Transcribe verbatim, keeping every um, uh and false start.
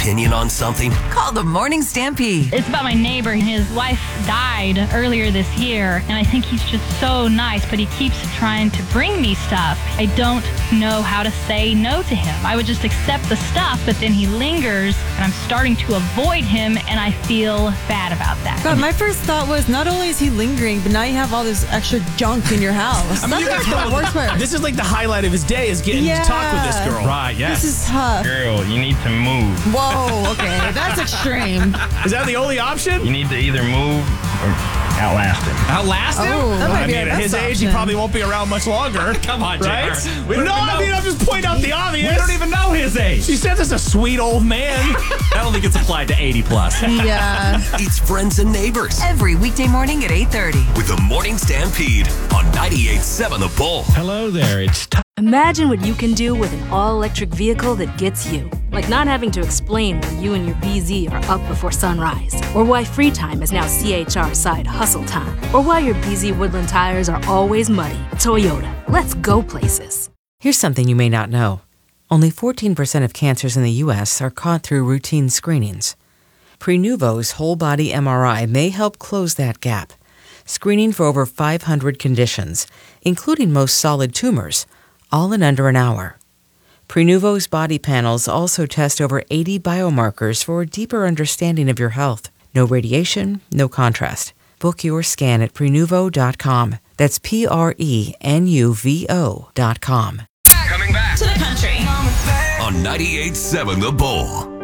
opinion on something? Call the Morning Stampede. It's about my neighbor. His wife died earlier this year, and I think he's just so nice, but he keeps trying to bring me stuff. I don't know how to say no to him. I would just accept the stuff, but then he lingers, and I'm starting to avoid him, and I feel bad about that. God, my first thought was not only is he lingering, but now you have all this extra junk in your house. I mean, you That's guys the know, worst part. this is like the highlight of his day is getting Yeah. to talk with this girl. Right, yes. This is tough. Girl, you need to move. Whoa, okay, that's extreme. Is that the only option? You need to either move or outlast him. Outlast him? Oh, that might I be mean, our at his best age, he option. probably won't be around much longer. Come on, J R. right? We don't no, even I know. mean, I'm just pointing out the obvious. We don't even know his age. She said this is a sweet old man. I don't think it's applied to eighty plus. Yeah. It's Friends and Neighbors Every weekday morning at eight thirty. with the Morning Stampede on ninety-eight point seven The Bull. Hello there, it's Tom. Imagine what you can do with an all-electric vehicle that gets you. Like not having to explain why you and your B Z are up before sunrise. Or why free time is now C H R side hustle time. Or why your B Z Woodland tires are always muddy. Toyota, let's go places. Here's something you may not know. Only fourteen percent of cancers in the U S are caught through routine screenings. Prenuvo's whole-body M R I may help close that gap, screening for over five hundred conditions, including most solid tumors, all in under an hour. Prenuvo's body panels also test over eighty biomarkers for a deeper understanding of your health. No radiation, no contrast. Book your scan at Prenuvo dot com. That's P R E N U V O dot com. Coming back To the country. on ninety-eight point seven The Bull.